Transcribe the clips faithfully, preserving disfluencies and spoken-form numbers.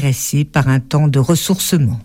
intéressés par un temps de ressourcement.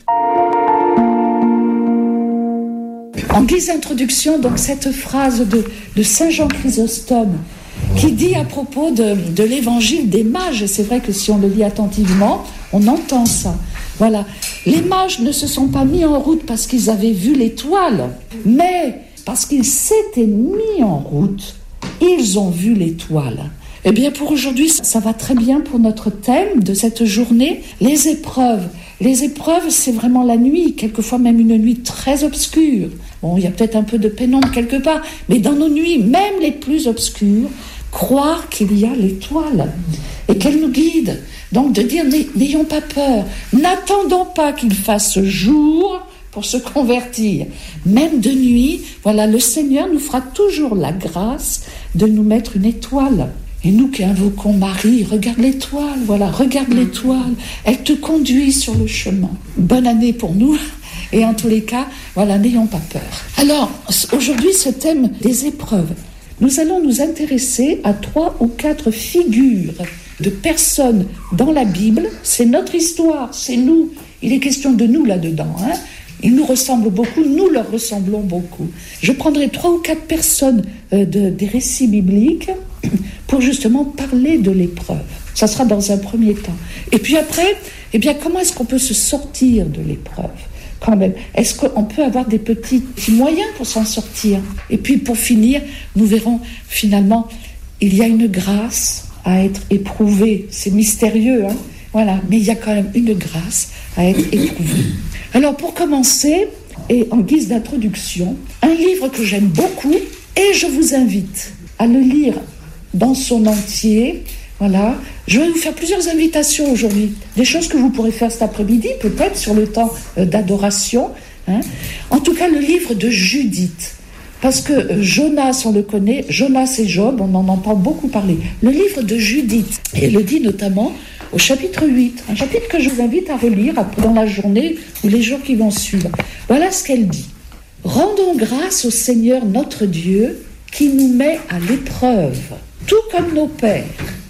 En guise d'introduction, donc cette phrase de, de Saint Jean Chrysostome qui dit à propos de, de l'évangile des mages, et c'est vrai que si on le lit attentivement, on entend ça. Voilà, les mages ne se sont pas mis en route parce qu'ils avaient vu l'étoile, mais parce qu'ils s'étaient mis en route, ils ont vu l'étoile. Eh bien, pour aujourd'hui, ça va très bien pour notre thème de cette journée, les épreuves. Les épreuves, c'est vraiment la nuit, quelquefois même une nuit très obscure. Bon, il y a peut-être un peu de pénombre quelque part, mais dans nos nuits, même les plus obscures, croire qu'il y a l'étoile et qu'elle nous guide. Donc de dire, n'ayons pas peur, n'attendons pas qu'il fasse jour pour se convertir. Même de nuit, voilà, le Seigneur nous fera toujours la grâce de nous mettre une étoile. Et nous qui invoquons Marie, regarde l'étoile, voilà, regarde l'étoile, elle te conduit sur le chemin. Bonne année pour nous, et en tous les cas, voilà, n'ayons pas peur. Alors, aujourd'hui, ce thème des épreuves, nous allons nous intéresser à trois ou quatre figures de personnes dans la Bible. C'est notre histoire, c'est nous, il est question de nous là-dedans, hein. Ils nous ressemblent beaucoup, nous leur ressemblons beaucoup. Je prendrai trois ou quatre personnes euh, de, des récits bibliques pour justement parler de l'épreuve. Ça sera dans un premier temps. Et puis après, eh bien, comment est-ce qu'on peut se sortir de l'épreuve quand même? Est-ce qu'on peut avoir des petits, petits moyens pour s'en sortir? Et puis pour finir, nous verrons finalement, il y a une grâce à être éprouvé. C'est mystérieux, hein? Voilà, mais il y a quand même une grâce à être éprouvé. Alors pour commencer, et en guise d'introduction, un livre que j'aime beaucoup, et je vous invite à le lire dans son entier. Voilà, je vais vous faire plusieurs invitations aujourd'hui, des choses que vous pourrez faire cet après-midi, peut-être sur le temps d'adoration, hein. En tout cas, le livre de Judith, parce que Jonas, on le connaît, Jonas et Job, on en entend beaucoup parler. Le livre de Judith, et elle le dit notamment au chapitre huit, un chapitre que je vous invite à relire dans la journée ou les jours qui vont suivre. Voilà ce qu'elle dit. « Rendons grâce au Seigneur notre Dieu qui nous met à l'épreuve, tout comme nos pères.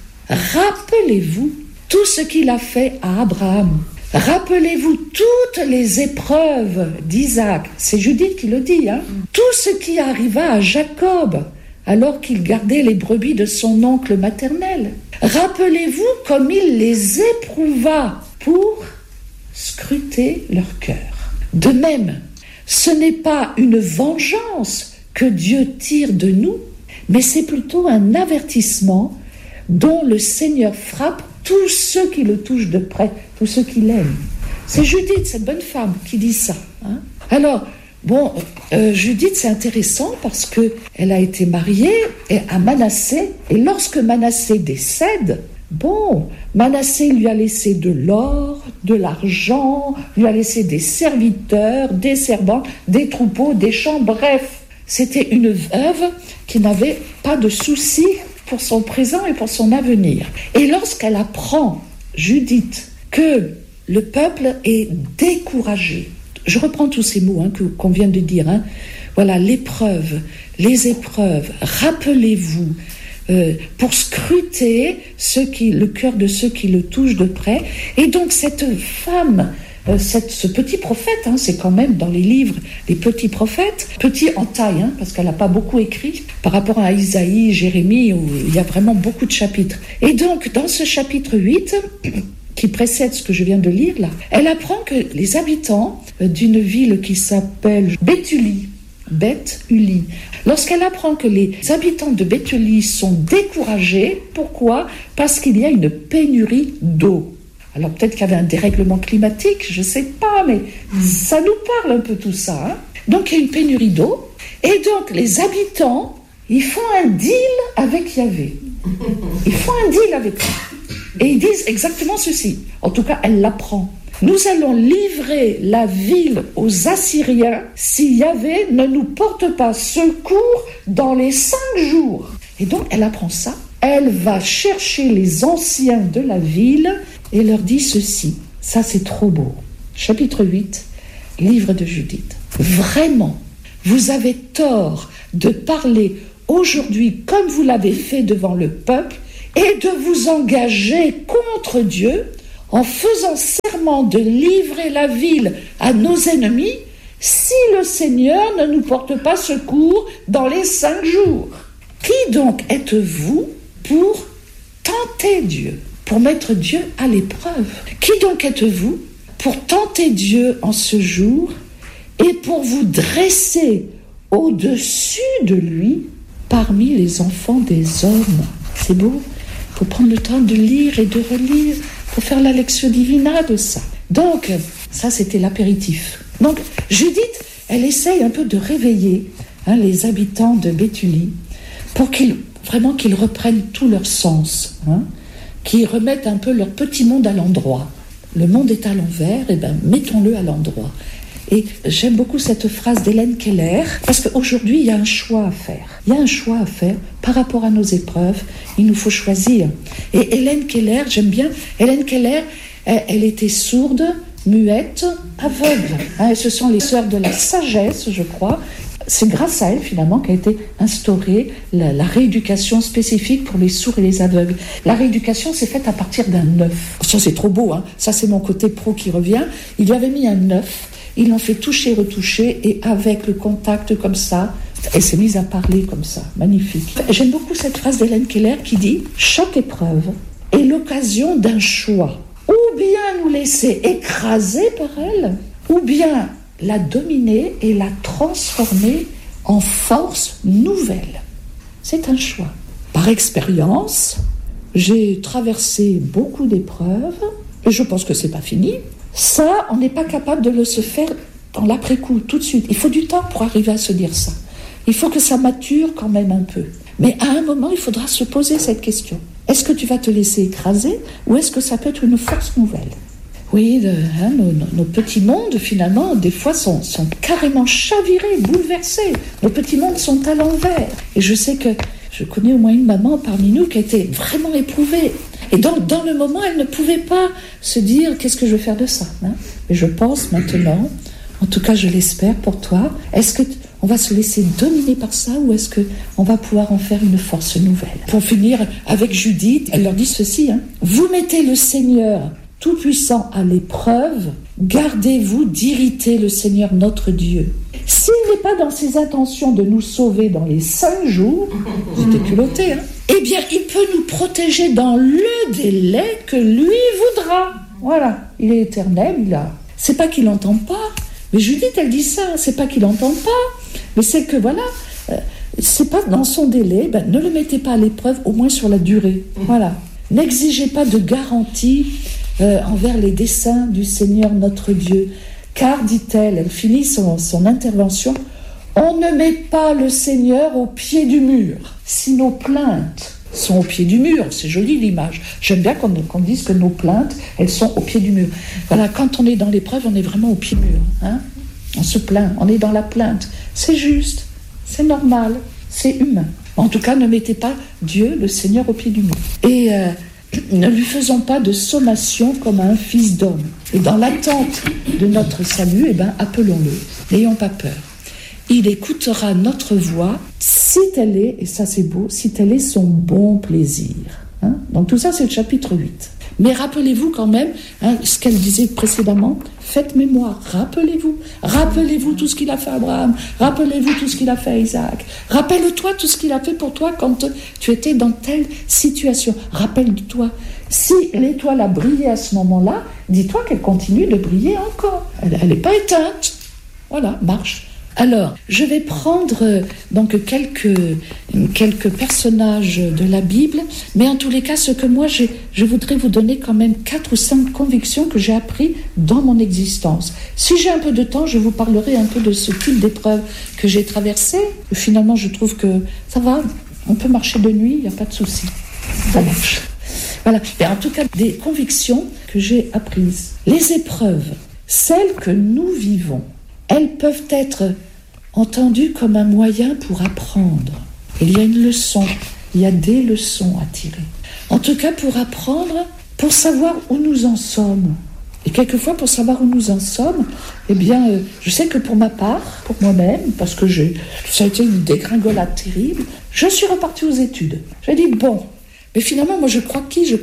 Rappelez-vous tout ce qu'il a fait à Abraham. Rappelez-vous toutes les épreuves d'Isaac. » C'est Judith qui le dit, hein. « Tout ce qui arriva à Jacob alors qu'il gardait les brebis de son oncle maternel. Rappelez-vous comme il les éprouva pour scruter leur cœur. De même, ce n'est pas une vengeance que Dieu tire de nous, mais c'est plutôt un avertissement dont le Seigneur frappe tous ceux qui le touchent de près, tous ceux qui l'aiment. » C'est Judith, cette bonne femme, qui dit ça, hein. Alors, bon, euh, Judith, c'est intéressant parce qu'elle a été mariée à Manassé, et lorsque Manassé décède, bon, Manassé lui a laissé de l'or, de l'argent, lui a laissé des serviteurs, des servants, des troupeaux, des champs, bref. C'était une veuve qui n'avait pas de soucis pour son présent et pour son avenir. Et lorsqu'elle apprend, Judith, que le peuple est découragé, je reprends tous ces mots hein, que, qu'on vient de dire, hein. Voilà, l'épreuve, les épreuves, rappelez-vous, euh, pour scruter ceux qui, le cœur de ceux qui le touchent de près. Et donc cette femme, euh, cette, ce petit prophète, hein, c'est quand même dans les livres les petits prophètes, petit en taille, hein, parce qu'elle n'a pas beaucoup écrit par rapport à Isaïe, Jérémie, où il y a vraiment beaucoup de chapitres. Et donc dans ce chapitre huit, qui précède ce que je viens de lire là, elle apprend que les habitants d'une ville qui s'appelle Béthulie, Beth-Uli, lorsqu'elle apprend que les habitants de Béthulie sont découragés, pourquoi ? Parce qu'il y a une pénurie d'eau. Alors peut-être qu'il y avait un dérèglement climatique, je ne sais pas, mais ça nous parle un peu tout ça, hein. Donc il y a une pénurie d'eau, et donc les habitants, ils font un deal avec Yahvé. Ils font un deal avec lui. Et ils disent exactement ceci. En tout cas, elle l'apprend. Nous allons livrer la ville aux Assyriens si Yahvé ne nous porte pas secours dans les cinq jours. Et donc, elle apprend ça. Elle va chercher les anciens de la ville et leur dit ceci. Ça, c'est trop beau. Chapitre huit, livre de Judith. Vraiment, vous avez tort de parler aujourd'hui comme vous l'avez fait devant le peuple et de vous engager contre Dieu en faisant serment de livrer la ville à nos ennemis, si le Seigneur ne nous porte pas secours dans les cinq jours. Qui donc êtes-vous pour tenter Dieu, pour mettre Dieu à l'épreuve? Qui donc êtes-vous pour tenter Dieu en ce jour et pour vous dresser au-dessus de lui parmi les enfants des hommes? C'est beau. Il faut prendre le temps de lire et de relire pour faire la lectio divina de ça. Donc, ça c'était l'apéritif. Donc, Judith, elle essaye un peu de réveiller hein, les habitants de Béthulie pour qu'ils, vraiment qu'ils reprennent tout leur sens, hein, qu'ils remettent un peu leur petit monde à l'endroit. Le monde est à l'envers, et ben mettons-le à l'endroit. Et j'aime beaucoup cette phrase d'Hélène Keller, parce qu'aujourd'hui, il y a un choix à faire. Il y a un choix à faire par rapport à nos épreuves. Il nous faut choisir. Et Hélène Keller, j'aime bien, Hélène Keller, elle, elle était sourde, muette, aveugle. Hein, et ce sont les sœurs de la sagesse, je crois. C'est grâce à elle, finalement, qu'a été instaurée la, la rééducation spécifique pour les sourds et les aveugles. La rééducation s'est faite à partir d'un œuf. Ça, c'est trop beau, hein. Ça, c'est mon côté pro qui revient. Il lui avait mis un œuf. Ils l'ont fait toucher, retoucher, et avec le contact comme ça, elle s'est mise à parler comme ça. Magnifique. J'aime beaucoup cette phrase d'Hélène Keller qui dit « Chaque épreuve est l'occasion d'un choix. Ou bien nous laisser écraser par elle, ou bien la dominer et la transformer en force nouvelle. » C'est un choix. Par expérience, j'ai traversé beaucoup d'épreuves, et je pense que c'est pas fini. Ça, on n'est pas capable de le se faire dans l'après-coup, tout de suite. Il faut du temps pour arriver à se dire ça. Il faut que ça mature quand même un peu. Mais à un moment, il faudra se poser cette question. Est-ce que tu vas te laisser écraser ou est-ce que ça peut être une force nouvelle ? Oui, le, hein, nos, nos, nos petits mondes, finalement, des fois, sont, sont carrément chavirés, bouleversés. Nos petits mondes sont à l'envers. Et je sais que je connais au moins une maman parmi nous qui a été vraiment éprouvée. Et donc, dans le moment, elle ne pouvait pas se dire « qu'est-ce que je vais faire de ça hein ?» Et je pense maintenant, en tout cas je l'espère pour toi, est-ce qu'on va se laisser dominer par ça ou est-ce qu'on va pouvoir en faire une force nouvelle ? Pour finir avec Judith, elle leur dit ceci hein, « Vous mettez le Seigneur Tout-Puissant à l'épreuve, gardez-vous d'irriter le Seigneur notre Dieu. S'il n'est pas dans ses intentions de nous sauver dans les cinq jours, j'étais culotté, hein, eh bien, il peut nous protéger dans le délai que lui voudra. Voilà, il est éternel, il a... C'est pas qu'il n'entend pas, mais Judith, elle dit ça, c'est pas qu'il n'entend pas, mais c'est que, voilà, euh, c'est pas dans son délai, ben, ne le mettez pas à l'épreuve, au moins sur la durée. Voilà. N'exigez pas de garantie euh, envers les desseins du Seigneur notre Dieu, car, dit-elle, elle finit son, son intervention, on ne met pas le Seigneur au pied du mur. Si nos plaintes sont au pied du mur, c'est joli l'image. J'aime bien qu'on, qu'on dise que nos plaintes, elles sont au pied du mur. Voilà, quand on est dans l'épreuve, on est vraiment au pied du mur. Hein, on se plaint, on est dans la plainte. C'est juste, c'est normal, c'est humain. En tout cas, ne mettez pas Dieu, le Seigneur, au pied du mur. Et euh, ne lui faisons pas de sommation comme à un fils d'homme. Et dans l'attente de notre salut, eh ben, appelons-le. N'ayons pas peur. Il écoutera notre voix si tel est, et ça c'est beau, si tel est son bon plaisir. Hein, donc tout ça c'est le chapitre huit. Mais rappelez-vous quand même hein, ce qu'elle disait précédemment, faites mémoire, rappelez-vous, rappelez-vous tout ce qu'il a fait à Abraham, rappelez-vous tout ce qu'il a fait à Isaac, rappelle-toi tout ce qu'il a fait pour toi quand tu étais dans telle situation, rappelle-toi. Si l'étoile a brillé à ce moment-là, dis-toi qu'elle continue de briller encore, elle n'est pas éteinte. Voilà, marche. Alors, je vais prendre euh, donc quelques, quelques personnages de la Bible, mais en tous les cas, ce que moi, j'ai, je voudrais vous donner quand même quatre ou cinq convictions que j'ai apprises dans mon existence. Si j'ai un peu de temps, je vous parlerai un peu de ce type d'épreuve que j'ai traversé. Finalement, je trouve que ça va, on peut marcher de nuit, il n'y a pas de souci, ça marche. Voilà, et en tout cas, des convictions que j'ai apprises. Les épreuves, celles que nous vivons, elles peuvent être entendues comme un moyen pour apprendre. Il y a une leçon, il y a des leçons à tirer. En tout cas, pour apprendre, pour savoir où nous en sommes. Et quelquefois, pour savoir où nous en sommes, eh bien, euh, je sais que pour ma part, pour moi-même, parce que j'ai, ça a été une dégringolade terrible, je suis repartie aux études. J'ai dit, bon, mais finalement, moi, je crois qui, je crois quoi ?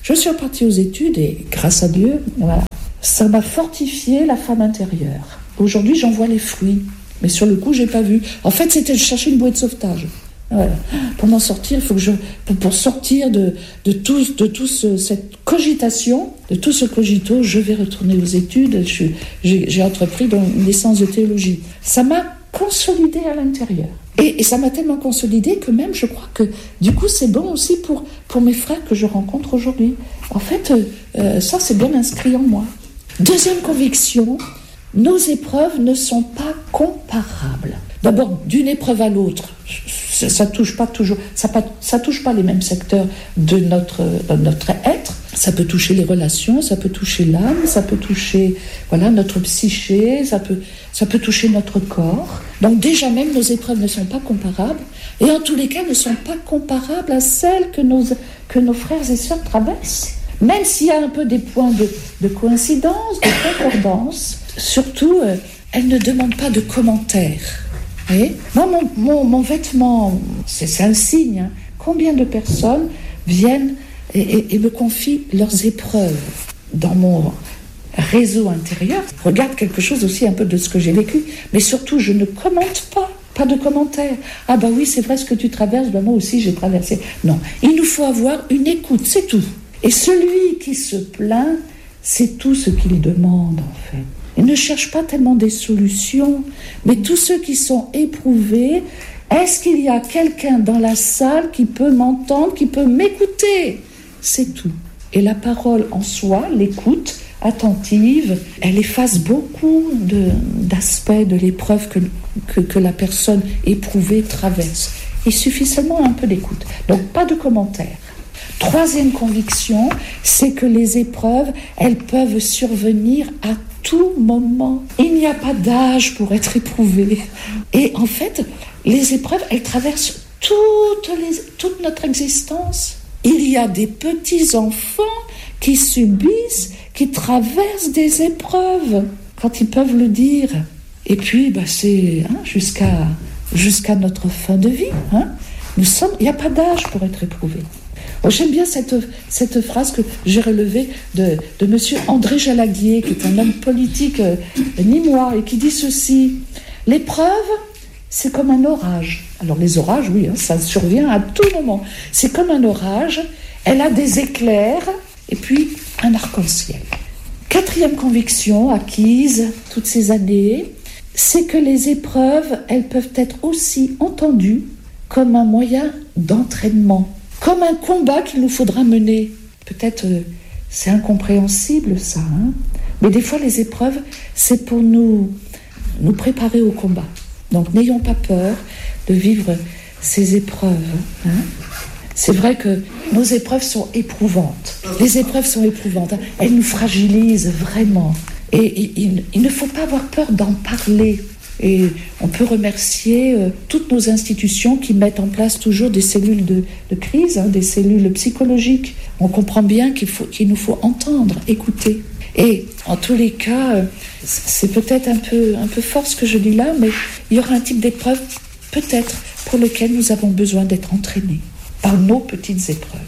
Je suis repartie aux études et grâce à Dieu, voilà, ça m'a fortifié la femme intérieure. Aujourd'hui, j'en vois les fruits, mais sur le coup, j'ai pas vu. En fait, c'était de chercher une bouée de sauvetage. Voilà. Pour m'en sortir, il faut que je, pour, pour sortir de, de tout, de tout ce, cette cogitation, de tout ce cogito, je vais retourner aux études. Je, j'ai, j'ai entrepris donc une licence de théologie. Ça m'a consolidée à l'intérieur. Et, et ça m'a tellement consolidée que même, je crois que du coup, c'est bon aussi pour, pour mes frères que je rencontre aujourd'hui. En fait, euh, ça, c'est bien inscrit en moi. Deuxième conviction, nos épreuves ne sont pas comparables. D'abord, d'une épreuve à l'autre, ça, ça touche pas toujours, ça, ça touche pas les mêmes secteurs de notre, de notre être. Ça peut toucher les relations, ça peut toucher l'âme, ça peut toucher, voilà, notre psyché, ça peut, ça peut toucher notre corps. Donc déjà même, nos épreuves ne sont pas comparables, et en tous les cas, ne sont pas comparables à celles que nos, que nos frères et sœurs traversent. Même s'il y a un peu des points de, de coïncidence, de concordance, surtout, euh, elles ne demandent pas de commentaires. Et moi, mon, mon, mon vêtement, c'est, c'est un signe. Hein. Combien de personnes viennent et, et, et me confient leurs épreuves dans mon réseau intérieur? Regarde quelque chose aussi un peu de ce que j'ai vécu, mais surtout, je ne commente pas. Pas de commentaires. Ah bah oui, c'est vrai ce que tu traverses, bah moi aussi j'ai traversé. Non, il nous faut avoir une écoute, c'est tout. Et celui qui se plaint, c'est tout ce qu'il demande en fait. Il ne cherche pas tellement des solutions, mais tous ceux qui sont éprouvés, est-ce qu'il y a quelqu'un dans la salle qui peut m'entendre, qui peut m'écouter? C'est tout. Et la parole en soi, l'écoute attentive, elle efface beaucoup de, d'aspects de l'épreuve que, que, que la personne éprouvée traverse. Il suffit seulement un peu d'écoute. Donc pas de commentaires. Troisième conviction, c'est que les épreuves, elles peuvent survenir à tout moment. Il n'y a pas d'âge pour être éprouvé. Et en fait, les épreuves, elles traversent toute, les, toute notre existence. Il y a des petits-enfants qui subissent, qui traversent des épreuves, quand ils peuvent le dire. Et puis, bah, c'est hein, jusqu'à, jusqu'à notre fin de vie. Hein. Nous sommes, il n'y a pas d'âge pour être éprouvé. Oh, j'aime bien cette, cette phrase que j'ai relevée de, de M. André Jalaguier, qui est un homme politique euh, nîmois, et qui dit ceci: l'épreuve, c'est comme un orage. Alors les orages, oui, hein, ça survient à tout moment. C'est comme un orage, elle a des éclairs, et puis un arc-en-ciel. Quatrième conviction acquise toutes ces années, c'est que les épreuves, elles peuvent être aussi entendues comme un moyen d'entraînement. Comme un combat qu'il nous faudra mener. Peut-être euh, c'est incompréhensible ça, hein, mais des fois les épreuves, c'est pour nous, nous préparer au combat. Donc n'ayons pas peur de vivre ces épreuves. Hein. C'est vrai que nos épreuves sont éprouvantes. Les épreuves sont éprouvantes. Hein. Elles nous fragilisent vraiment. Et, et il, il ne faut pas avoir peur d'en parler. Et on peut remercier euh, toutes nos institutions qui mettent en place toujours des cellules de, de crise, hein, des cellules psychologiques. On comprend bien qu'il faut, qu'il nous faut entendre, écouter. Et en tous les cas, euh, c'est peut-être un peu, un peu fort ce que je dis là, mais il y aura un type d'épreuve, peut-être, pour lequel nous avons besoin d'être entraînés par nos petites épreuves.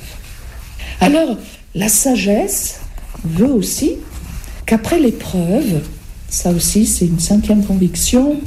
Alors, la sagesse veut aussi qu'après l'épreuve, ça aussi, c'est une cinquième conviction.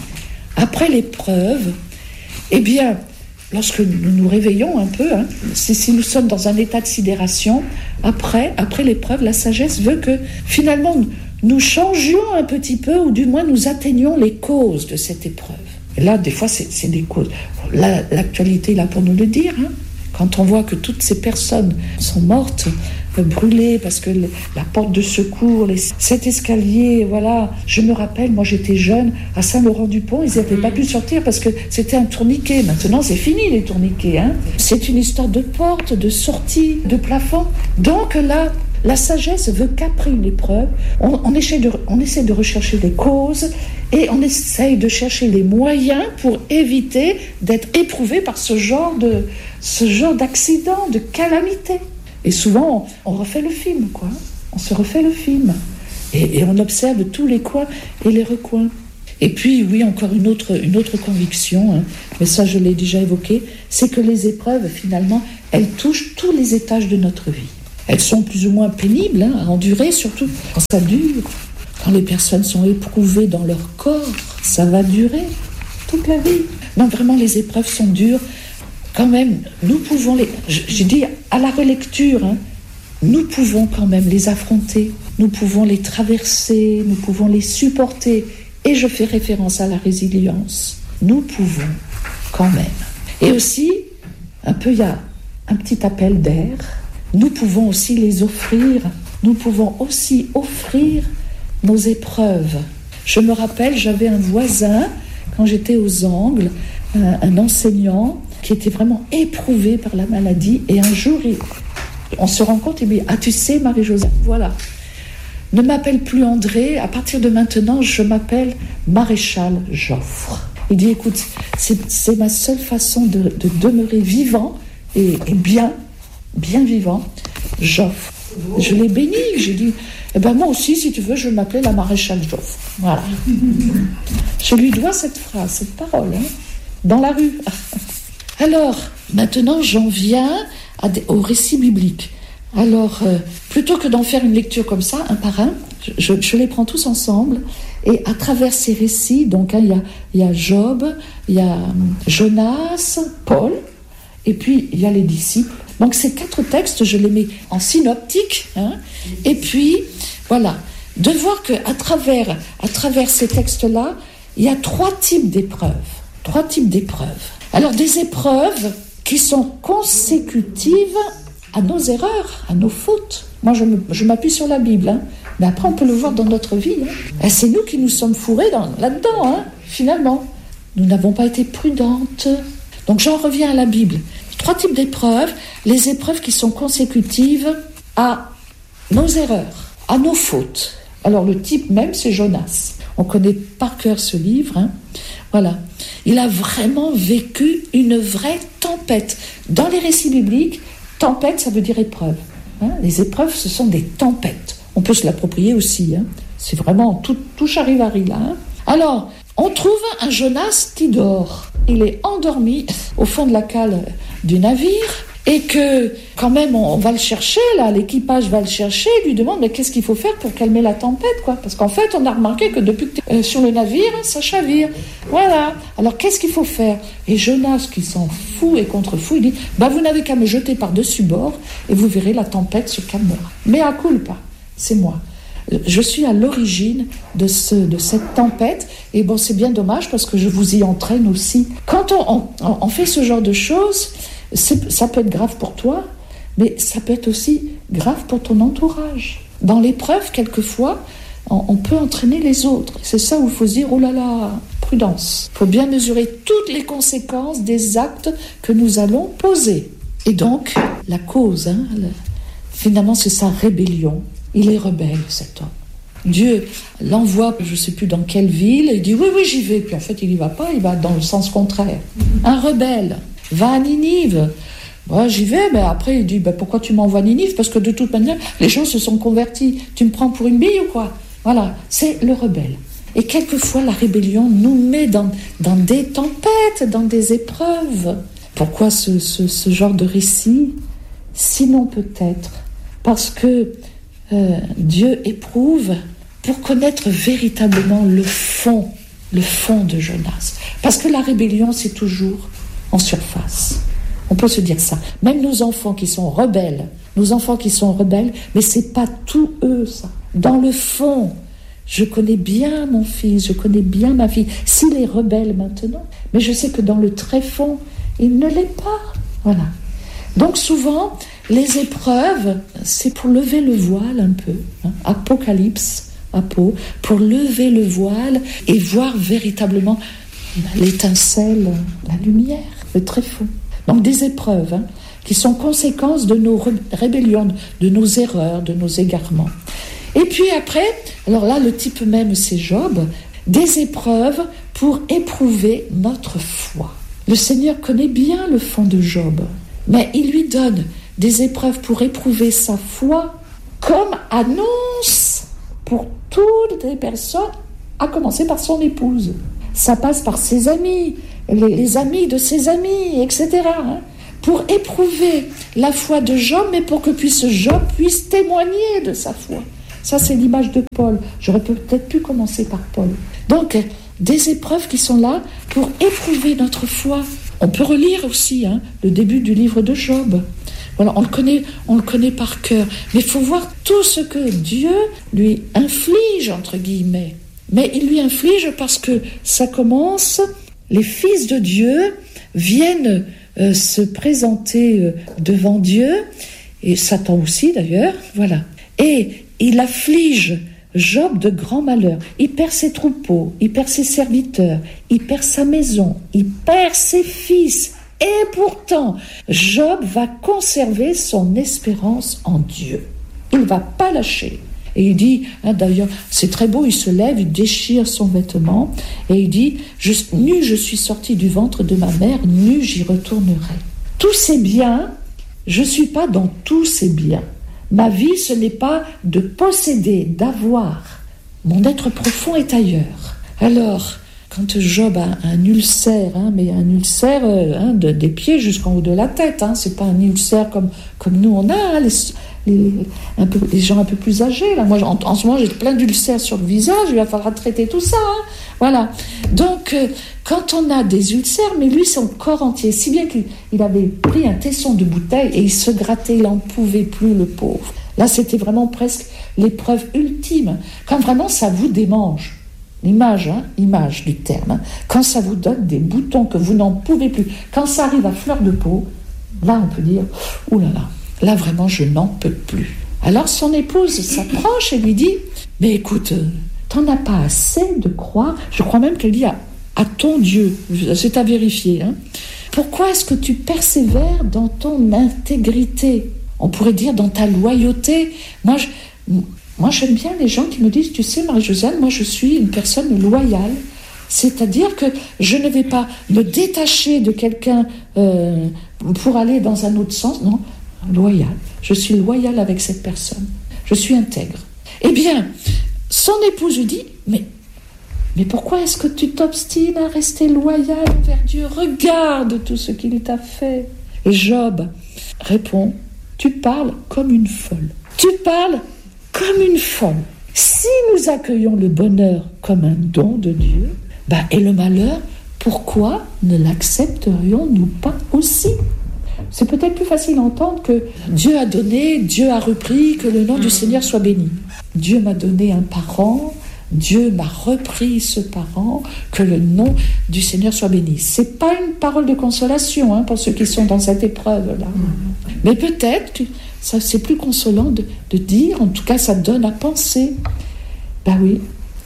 Après l'épreuve, eh bien, lorsque nous nous réveillons un peu, hein, si, si nous sommes dans un état de sidération, après, après l'épreuve, la sagesse veut que finalement nous changions un petit peu, ou du moins nous atteignions les causes de cette épreuve. Et là, des fois, c'est, c'est des causes. Là, l'actualité est là pour nous le dire. Hein. Quand on voit que toutes ces personnes sont mortes, brûlées, parce que la porte de secours, les, cet escalier, voilà. Je me rappelle, moi j'étais jeune, à Saint-Laurent-du-Pont, ils n'avaient pas pu sortir parce que c'était un tourniquet. Maintenant, c'est fini les tourniquets. Hein. C'est une histoire de porte, de sortie, de plafond. Donc là, la sagesse veut qu'après une épreuve, on, on, essaie de, on essaie de rechercher les causes et on essaye de chercher les moyens pour éviter d'être éprouvé par ce genre, de, ce genre d'accident, de calamité. Et souvent, on, on refait le film, quoi. On se refait le film. Et, et on observe tous les coins et les recoins. Et puis, oui, encore une autre, une autre conviction, hein, mais ça, je l'ai déjà évoqué, c'est que les épreuves, finalement, elles touchent tous les étages de notre vie. elles sont plus ou moins pénibles hein, à endurer, surtout quand ça dure. Quand les personnes sont éprouvées dans leur corps, ça va durer toute la vie. Non, vraiment, les épreuves sont dures. Quand même, nous pouvons les... J'ai dit à la relecture, hein, nous pouvons quand même les affronter, nous pouvons les traverser, nous pouvons les supporter. Et je fais référence à la résilience. Nous pouvons quand même. Et aussi, un peu, il y a un petit appel d'air. Nous pouvons aussi les offrir. Nous pouvons aussi offrir nos épreuves. Je me rappelle, j'avais un voisin, quand j'étais aux Angles, un, un enseignant qui était vraiment éprouvé par la maladie. Et un jour, il, on se rend compte, il me dit « Ah, tu sais, Marie-Josée, voilà, ne m'appelle plus André, à partir de maintenant, je m'appelle Maréchal Joffre. » Il dit « Écoute, c'est, c'est ma seule façon de, de demeurer vivant et, et bien, bien vivant, Joffre. » Je l'ai béni, j'ai dit « Eh ben moi aussi, si tu veux, je vais m'appeler la Maréchal Joffre. » Voilà. Je lui dois cette phrase, cette parole, hein, dans la rue. Alors, maintenant, j'en viens à des, au récit biblique. Alors, euh, plutôt que d'en faire une lecture comme ça, un par un, je, je les prends tous ensemble. Et à travers ces récits, donc il hein, y, y a Job, il y a Jonas, Paul, et puis il y a les disciples. Donc ces quatre textes, je les mets en synoptique. Hein, et puis, voilà, de voir qu'à travers, à travers ces textes-là, il y a trois types d'épreuves. Trois types d'épreuves. Alors, des épreuves qui sont consécutives à nos erreurs, à nos fautes. Moi, je, me, je m'appuie sur la Bible, hein. Mais après, on peut le voir dans notre vie. Hein. Et c'est nous qui nous sommes fourrés dans, là-dedans, hein, finalement. Nous n'avons pas été prudentes. Donc, j'en reviens à la Bible. Trois types d'épreuves. Les épreuves qui sont consécutives à nos erreurs, à nos fautes. Alors, le type même, c'est Jonas. On connaît par cœur ce livre. Hein. Voilà. Il a vraiment vécu une vraie tempête. Dans les récits bibliques, tempête, ça veut dire épreuve. Hein. Les épreuves, ce sont des tempêtes. On peut se l'approprier aussi. Hein. C'est vraiment tout, tout charivari là. Hein. Alors, on trouve un Jonas qui dort. Il est endormi au fond de la cale du navire et que, quand même, on, on va le chercher, là, l'équipage va le chercher et lui demande mais qu'est-ce qu'il faut faire pour calmer la tempête, quoi. Parce qu'en fait, on a remarqué que depuis que tu es euh, sur le navire, ça chavire. Voilà. Alors, qu'est-ce qu'il faut faire? Et Jonas, qui s'en fout et contre fou, il dit bah, vous n'avez qu'à me jeter par-dessus bord et vous verrez, la tempête se calmera. Mais à culpa, c'est moi. Je suis à l'origine de, ce, de cette tempête. Et bon, c'est bien dommage parce que je vous y entraîne aussi. Quand on, on, on fait ce genre de choses, c'est, ça peut être grave pour toi, mais ça peut être aussi grave pour ton entourage. Dans l'épreuve, quelquefois, on, on peut entraîner les autres. C'est ça où il faut se dire, oh là là, prudence. Il faut bien mesurer toutes les conséquences des actes que nous allons poser. Et donc, la cause, hein, le, finalement, c'est sa rébellion. Il est rebelle, cet homme. Dieu l'envoie, je ne sais plus dans quelle ville, il dit oui, oui, j'y vais. Puis en fait, il n'y va pas, il va dans le sens contraire. Un rebelle va à Ninive. Moi, j'y vais, mais après, il dit bah, pourquoi tu m'envoies à Ninive? Parce que de toute manière, les gens se sont convertis. Tu me prends pour une bille ou quoi? Voilà, c'est le rebelle. Et quelquefois, la rébellion nous met dans, dans des tempêtes, dans des épreuves. Pourquoi ce, ce, ce genre de récit? Sinon, peut-être parce que Euh, Dieu éprouve pour connaître véritablement le fond, le fond de Jonas. Parce que la rébellion, c'est toujours en surface. On peut se dire ça. Même nos enfants qui sont rebelles, nos enfants qui sont rebelles, mais c'est pas tout eux, ça. Dans le fond, je connais bien mon fils, je connais bien ma fille. S'il est rebelle maintenant, mais je sais que dans le tréfonds, il ne l'est pas. Voilà. Donc souvent, les épreuves, c'est pour lever le voile un peu. Hein, Apocalypse, apo, pour lever le voile et voir véritablement l'étincelle, la lumière, le tréfonds. Donc des épreuves hein, qui sont conséquences de nos rébellions, de nos erreurs, de nos égarements. Et puis après, alors là, le type même, c'est Job, des épreuves pour éprouver notre foi. Le Seigneur connaît bien le fond de Job. Mais il lui donne des épreuves pour éprouver sa foi comme annonce pour toutes les personnes, à commencer par son épouse. Ça passe par ses amis, les, les amis de ses amis, et cetera. Hein, pour éprouver la foi de Job, mais pour que puisse Job puisse témoigner de sa foi. Ça, c'est l'image de Paul. J'aurais peut-être pu commencer par Paul. Donc, des épreuves qui sont là pour éprouver notre foi. On peut relire aussi hein, le début du livre de Job. Voilà, on le connaît, on le connaît par cœur. Mais il faut voir tout ce que Dieu lui inflige, entre guillemets. Mais il lui inflige parce que ça commence, les fils de Dieu viennent euh, se présenter euh, devant Dieu, et Satan aussi d'ailleurs, voilà. Et il afflige Job de grands malheurs. Il perd ses troupeaux, il perd ses serviteurs, il perd sa maison, il perd ses fils. Et pourtant, Job va conserver son espérance en Dieu. Il ne va pas lâcher. Et il dit, hein, d'ailleurs, c'est très beau, il se lève, il déchire son vêtement, et il dit, je, nu je suis sorti du ventre de ma mère, nu j'y retournerai. Tous ces biens, je ne suis pas dans tous ces biens. Ma vie, ce n'est pas de posséder, d'avoir. Mon être profond est ailleurs. Alors, quand Job a un ulcère, hein, mais un ulcère hein, de, des pieds jusqu'en haut de la tête, hein, c'est pas un ulcère comme, comme nous on a, hein, les, les, un peu, les gens un peu plus âgés. Là. Moi, en, en ce moment, j'ai plein d'ulcères sur le visage, il va falloir traiter tout ça. Hein, voilà. Donc, euh, quand on a des ulcères, mais lui, son corps entier, si bien qu'il il avait pris un tesson de bouteille et il se grattait, il n'en pouvait plus, le pauvre. Là, c'était vraiment presque l'épreuve ultime, quand vraiment ça vous démange. L'image, hein, image du terme. Hein. Quand ça vous donne des boutons que vous n'en pouvez plus, quand ça arrive à fleur de peau, là on peut dire, ouh là là, là vraiment je n'en peux plus. Alors son épouse s'approche et lui dit, mais écoute, t'en as pas assez de croire, je crois même qu'elle dit à, à ton Dieu, c'est à vérifier, hein. Pourquoi est-ce que tu persévères dans ton intégrité? On pourrait dire dans ta loyauté. Moi, je... Moi, j'aime bien les gens qui me disent, tu sais, Marie-Josiane, moi, je suis une personne loyale. C'est-à-dire que je ne vais pas me détacher de quelqu'un euh, pour aller dans un autre sens. Non, loyale. Je suis loyale avec cette personne. Je suis intègre. Eh bien, son épouse lui dit, mais, mais pourquoi est-ce que tu t'obstines à rester loyal envers Dieu? Regarde tout ce qu'il t'a fait. Et Job répond, tu parles comme une folle. Tu parles comme une folle. Si nous accueillons le bonheur comme un don de Dieu, bah, et le malheur, pourquoi ne l'accepterions-nous pas aussi? C'est peut-être plus facile à entendre que Dieu a donné, Dieu a repris, que le nom du Seigneur soit béni. Dieu m'a donné un parent, Dieu m'a repris ce parent, que le nom du Seigneur soit béni. C'est pas une parole de consolation hein, pour ceux qui sont dans cette épreuve-là. Mais peut-être que ça, c'est plus consolant de, de dire, en tout cas ça donne à penser, ben oui,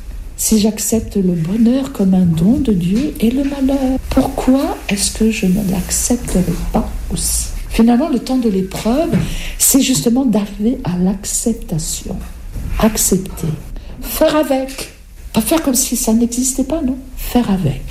si j'accepte le bonheur comme un don de Dieu et le malheur, pourquoi est-ce que je ne l'accepterai pas aussi? Finalement, le temps de l'épreuve, c'est justement d'arriver à l'acceptation. Accepter. Faire avec. Pas faire comme si ça n'existait pas, non. Faire avec.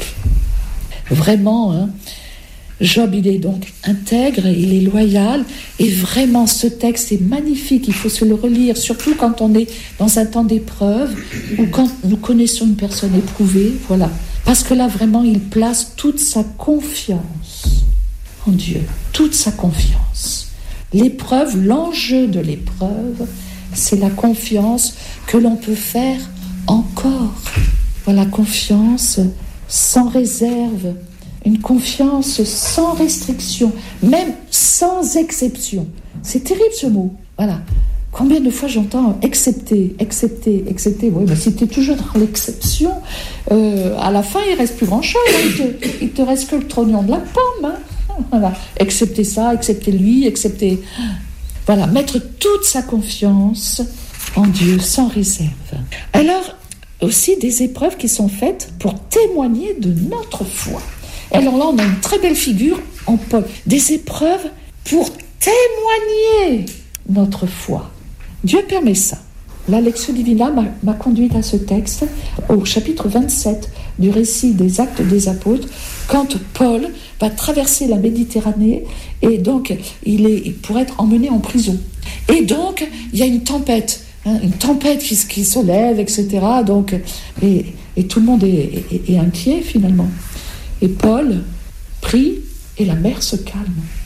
Vraiment, hein. Job, il est donc intègre, il est loyal, et vraiment ce texte est magnifique, il faut se le relire, surtout quand on est dans un temps d'épreuve, ou quand nous connaissons une personne éprouvée, voilà. Parce que là, vraiment, il place toute sa confiance en Dieu, toute sa confiance. L'épreuve, l'enjeu de l'épreuve, c'est la confiance que l'on peut faire encore. Voilà, confiance sans réserve, une confiance sans restriction, même sans exception. C'est terrible ce mot. Voilà. Combien de fois j'entends accepter, accepter, accepter. Oui, mais si tu es toujours dans l'exception, euh, à la fin, il ne reste plus grand-chose. Hein. Il te, il te reste que le trognon de la pomme. Hein. Voilà. Accepter ça, accepter lui, accepter... Voilà, mettre toute sa confiance en Dieu sans réserve. Alors, aussi des épreuves qui sont faites pour témoigner de notre foi. Alors là, on a une très belle figure en Paul. Des épreuves pour témoigner notre foi. Dieu permet ça. La Lectio Divina m'a, m'a conduite à ce texte, au chapitre vingt-sept du récit des Actes des Apôtres, quand Paul va traverser la Méditerranée et donc il est il pourrait être emmené en prison. Et donc, il y a une tempête, hein, une tempête qui, qui se lève, et cetera. Donc, et, et tout le monde est, est, est inquiet finalement. Et Paul prie et la mer se calme.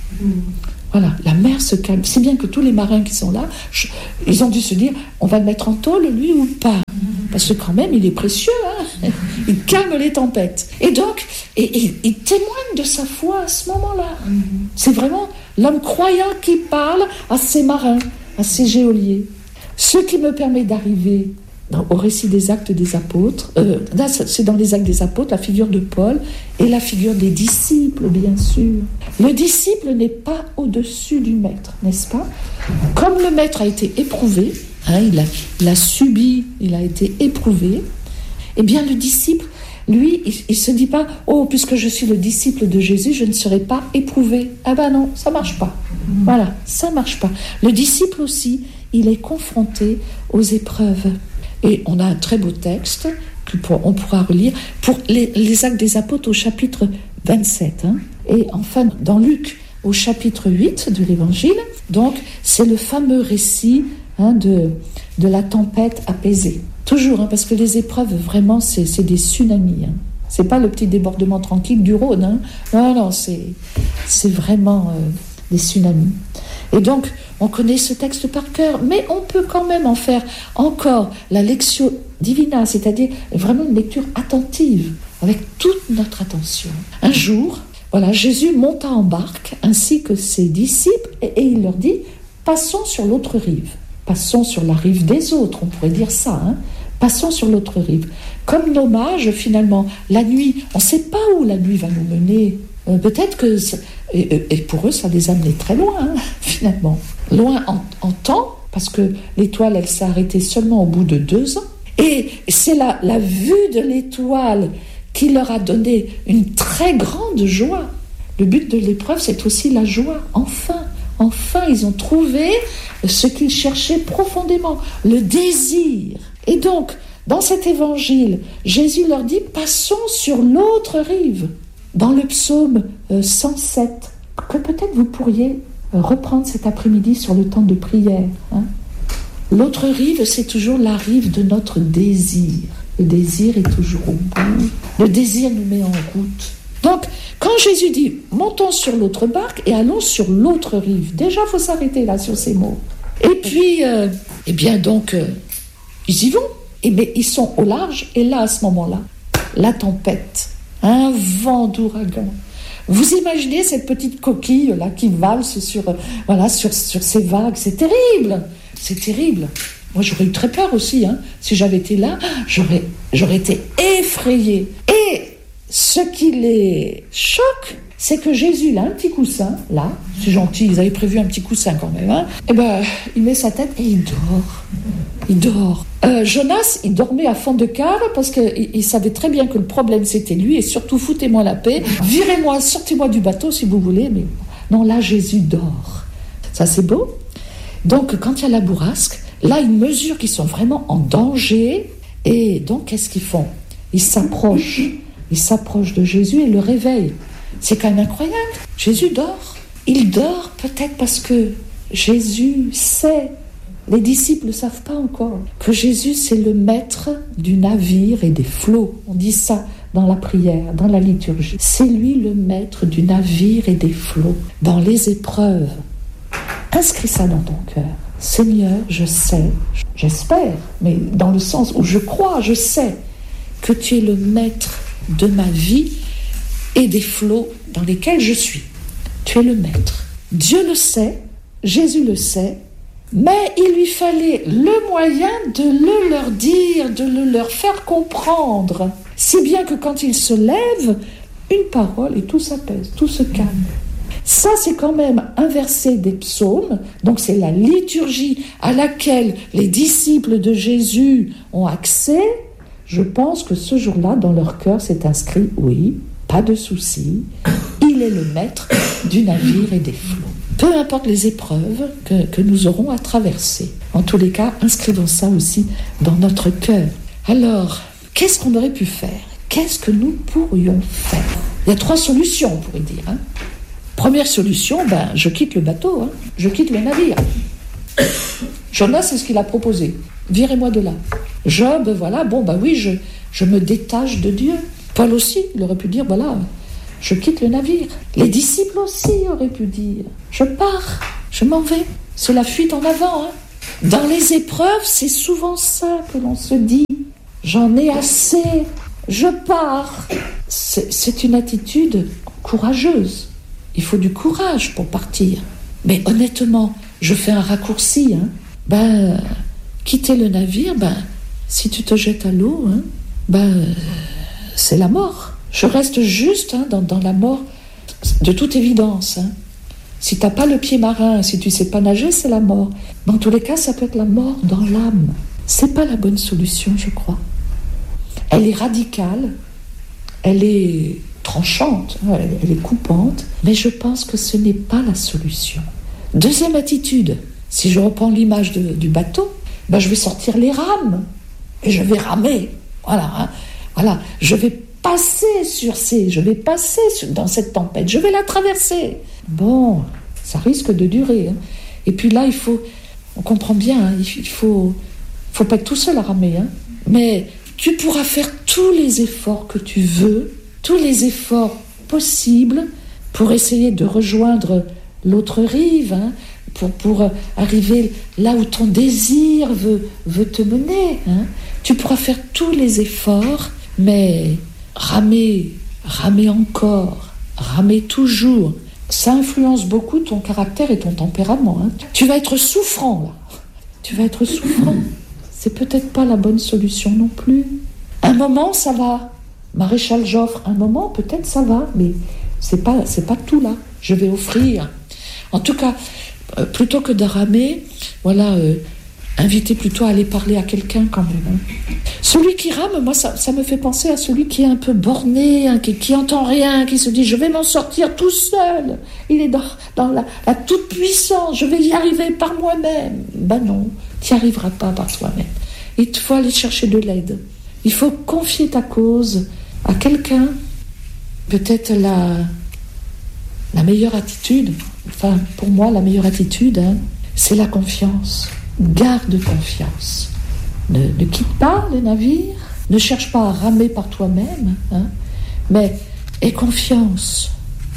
Mmh. Voilà, la mer se calme. Si bien que tous les marins qui sont là, je, ils ont dû se dire, on va le mettre en tôle, lui, ou pas? Parce que quand même, il est précieux, hein. Il calme les tempêtes. Et donc, et, et, il témoigne de sa foi à ce moment-là. C'est vraiment l'homme croyant qui parle à ses marins, à ses geôliers. Ce qui me permet d'arriver dans, au récit des Actes des Apôtres, euh, là, c'est dans les Actes des Apôtres, la figure de Paul et la figure des disciples, bien sûr. Le disciple n'est pas au-dessus du maître, n'est-ce pas? Comme le maître a été éprouvé, hein, il, a, il a subi, il a été éprouvé, eh bien le disciple, lui, il ne se dit pas « Oh, puisque je suis le disciple de Jésus, je ne serai pas éprouvé. » Ah ben non, ça ne marche pas. Voilà, ça ne marche pas. Le disciple aussi, il est confronté aux épreuves. Et on a un très beau texte qu'on pourra relire pour les, les Actes des Apôtres au chapitre vingt-sept. Hein. Et enfin, dans Luc, au chapitre huit de l'Évangile, donc c'est le fameux récit hein, de, de la tempête apaisée. Toujours, hein, parce que les épreuves, vraiment, c'est, c'est des tsunamis. Hein. C'est pas le petit débordement tranquille du Rhône. Hein. Non, non, c'est, c'est vraiment euh, des tsunamis. Et donc, on connaît ce texte par cœur, mais on peut quand même en faire encore la lectio divina, c'est-à-dire vraiment une lecture attentive, avec toute notre attention. Un jour, voilà, Jésus monta en barque, ainsi que ses disciples, et, et il leur dit, passons sur l'autre rive. Passons sur la rive des autres, on pourrait dire ça, hein. Passons sur l'autre rive. Comme nos mages, finalement, la nuit, on ne sait pas où la nuit va nous mener. Euh, peut-être que, ça, et, et pour eux, ça les a amenés très loin, hein, finalement. Loin en, en temps, parce que l'étoile, elle s'est arrêtée seulement au bout de deux ans. Et c'est la, la vue de l'étoile qui leur a donné une très grande joie. Le but de l'épreuve, c'est aussi la joie. Enfin, enfin, ils ont trouvé ce qu'ils cherchaient profondément, le désir. Et donc, dans cet évangile, Jésus leur dit, passons sur l'autre rive. Dans le psaume cent sept, que peut-être vous pourriez reprendre cet après-midi sur le temps de prière. Hein. L'autre rive, c'est toujours la rive de notre désir. Le désir est toujours au bout. Le désir nous met en route. Donc, quand Jésus dit « montons sur l'autre barque et allons sur l'autre rive », déjà, il faut s'arrêter là sur ces mots. Et puis, euh, eh bien donc, euh, ils y vont. Et mais ils sont au large, et là, à ce moment-là, la tempête, un vent d'ouragan. Vous imaginez cette petite coquille là qui valse sur, euh, voilà, sur, sur ces vagues, c'est terrible, c'est terrible. Moi, j'aurais eu très peur aussi, hein. Si j'avais été là, j'aurais, j'aurais été effrayée. Et ce qui les choque, c'est que Jésus, il a un petit coussin, là, c'est gentil, ils avaient prévu un petit coussin quand même, hein. Et ben, il met sa tête et il dort. Il dort. Euh, Jonas, il dormait à fond de cale parce qu'il il savait très bien que le problème, c'était lui, et surtout, foutez-moi la paix, virez-moi, sortez-moi du bateau si vous voulez, mais non, là, Jésus dort. Ça, c'est beau. Donc, quand il y a la bourrasque, là, ils mesurent qu'ils sont vraiment en danger, et donc, qu'est-ce qu'ils font? Ils s'approchent, ils s'approchent de Jésus et le réveillent. C'est quand même incroyable. Jésus dort. Il dort peut-être parce que Jésus sait, les disciples ne savent pas encore, que Jésus, c'est le maître du navire et des flots. On dit ça dans la prière, dans la liturgie. C'est lui le maître du navire et des flots. Dans les épreuves, inscris ça dans ton cœur. Seigneur, je sais, j'espère, mais dans le sens où je crois, je sais que tu es le maître de ma vie et des flots dans lesquels je suis. Tu es le maître. Dieu le sait, Jésus le sait, mais il lui fallait le moyen de le leur dire, de le leur faire comprendre. Si bien que quand il se lève, une parole et tout s'apaise, tout se calme. Ça, c'est quand même un verset des psaumes, donc c'est la liturgie à laquelle les disciples de Jésus ont accès. Je pense que ce jour-là, dans leur cœur, c'est inscrit, oui, pas de souci, il est le maître du navire et des flots. Peu importe les épreuves que, que nous aurons à traverser. En tous les cas, inscrivons ça aussi dans notre cœur. Alors, qu'est-ce qu'on aurait pu faire? Qu'est-ce que nous pourrions faire? Il y a trois solutions, on pourrait dire. Hein. Première solution, ben, je quitte le bateau, hein. Je quitte le navire. Jonas, c'est ce qu'il a proposé. Virez-moi de là. Job, voilà, bon, ben oui, je, je me détache de Dieu. Paul aussi, il aurait pu dire, voilà, je quitte le navire. Les disciples aussi auraient pu dire, je pars, je m'en vais. C'est la fuite en avant. Hein. Dans les épreuves, c'est souvent ça que l'on se dit. J'en ai assez, je pars. C'est, c'est une attitude courageuse. Il faut du courage pour partir. Mais honnêtement, je fais un raccourci. Hein. Ben, quitter le navire, ben, si tu te jettes à l'eau, hein, ben, c'est la mort. Je reste juste hein, dans, dans la mort de toute évidence. Hein. Si tu n'as pas le pied marin, si tu ne sais pas nager, c'est la mort. Dans tous les cas, ça peut être la mort dans l'âme. Ce n'est pas la bonne solution, je crois. Elle est radicale, elle est tranchante, elle, elle est coupante, mais je pense que ce n'est pas la solution. Deuxième attitude, si je reprends l'image de, du bateau, ben je vais sortir les rames et je vais ramer. Voilà, hein, voilà. Je vais passer sur ces, je vais passer sur, dans cette tempête, je vais la traverser. Bon, ça risque de durer. Hein. Et puis là, il faut, on comprend bien, hein, il faut, faut pas être tout seul à ramer. Hein. Mais tu pourras faire tous les efforts que tu veux, tous les efforts possibles pour essayer de rejoindre l'autre rive, hein, pour, pour arriver là où ton désir veut, veut te mener. Hein. Tu pourras faire tous les efforts, mais ramer, ramer encore, ramer toujours, ça influence beaucoup ton caractère et ton tempérament. Hein. Tu vas être souffrant, là. Tu vas être souffrant. C'est peut-être pas la bonne solution non plus. Un moment, ça va. Maréchal Joffre, un moment, peut-être ça va, mais c'est pas, c'est pas tout là. Je vais offrir. En tout cas, euh, plutôt que de ramer, voilà, euh, inviter plutôt à aller parler à quelqu'un quand même. Hein. Celui qui rame, moi, ça, ça me fait penser à celui qui est un peu borné, hein, qui, qui entend rien, qui se dit « je vais m'en sortir tout seul ». Il est dans, dans la, la toute-puissance, je vais y arriver par moi-même. Ben non, tu n'y arriveras pas par toi-même. Il te faut aller chercher de l'aide. Il faut confier ta cause à quelqu'un. Peut-être la, la meilleure attitude, enfin pour moi la meilleure attitude, hein, c'est la confiance. Garde confiance. Ne, ne quitte pas le navire, ne cherche pas à ramer par toi-même, hein, mais aie confiance.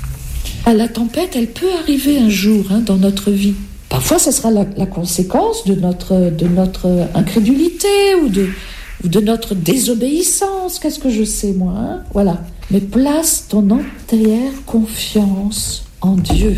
La tempête, elle peut arriver un jour hein, dans notre vie. Parfois, ce sera la, la conséquence de notre, de notre incrédulité ou de, ou de notre désobéissance. Qu'est-ce que je sais, moi hein, voilà. Mais place ton entière confiance en Dieu.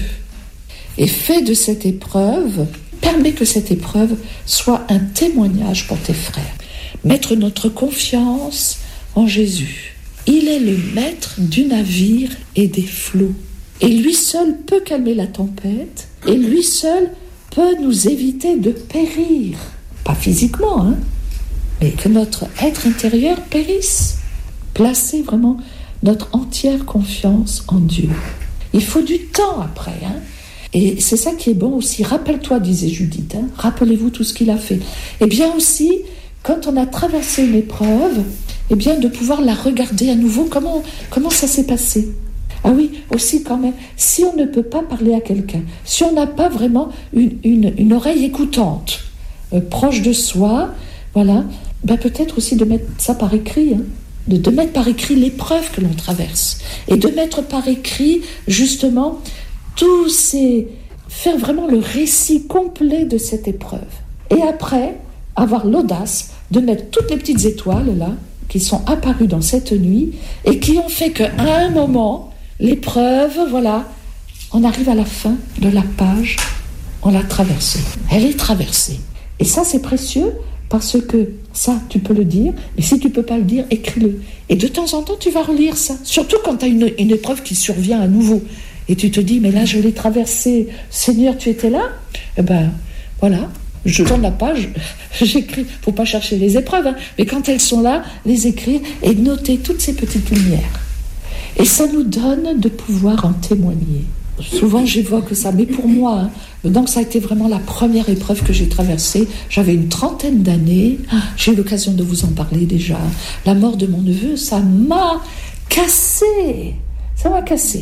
Et fais de cette épreuve, permets que cette épreuve soit un témoignage pour tes frères. Mettre notre confiance en Jésus. Il est le maître du navire et des flots. Et lui seul peut calmer la tempête. Et lui seul peut nous éviter de périr. Pas physiquement, hein, mais que notre être intérieur périsse. Placer vraiment notre entière confiance en Dieu. Il faut du temps après, hein. Et c'est ça qui est bon aussi. Rappelle-toi, disait Judith, hein, rappelez-vous tout ce qu'il a fait. Et bien aussi, quand on a traversé une épreuve, eh bien de pouvoir la regarder à nouveau, comment, comment ça s'est passé. Ah oui, aussi quand même, si on ne peut pas parler à quelqu'un, si on n'a pas vraiment une, une, une oreille écoutante, euh, proche de soi, voilà, ben peut-être aussi de mettre ça par écrit, hein, de, de mettre par écrit l'épreuve que l'on traverse, et de mettre par écrit, justement, tous ces... faire vraiment le récit complet de cette épreuve. Et après, avoir l'audace de mettre toutes les petites étoiles, là, qui sont apparues dans cette nuit, et qui ont fait qu'à un moment... L'épreuve, voilà, on arrive à la fin de la page, on l'a traversée. Elle est traversée. Et ça, c'est précieux parce que ça, tu peux le dire, mais si tu ne peux pas le dire, écris-le. Et de temps en temps, tu vas relire ça. Surtout quand tu as une, une épreuve qui survient à nouveau. Et tu te dis, mais là, je l'ai traversée. Seigneur, tu étais là ? Eh ben, voilà, je tourne la page, j'écris. Il ne faut pas chercher les épreuves, hein, mais quand elles sont là, les écrire et noter toutes ces petites lumières. Et ça nous donne de pouvoir en témoigner. Souvent, j'évoque ça, mais pour moi, hein, donc ça a été vraiment la première épreuve que j'ai traversée. J'avais une trentaine d'années. J'ai eu l'occasion de vous en parler déjà. La mort de mon neveu, ça m'a cassé. Ça m'a cassé.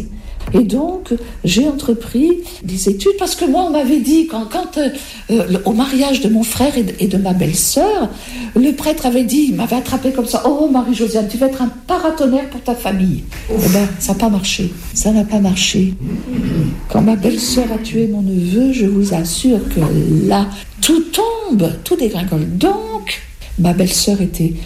Et donc, j'ai entrepris des études, parce que moi, on m'avait dit, quand, quand euh, euh, au mariage de mon frère et de, et de ma belle-sœur, le prêtre avait dit, il m'avait attrapé comme ça, « Oh, Marie-Josiane, tu vas être un paratonnerre pour ta famille. » Eh bien, ça n'a pas marché. Ça n'a pas marché. Quand ma belle-sœur a tué mon neveu, je vous assure que là, tout tombe, tout dégringole. Donc, ma belle-sœur était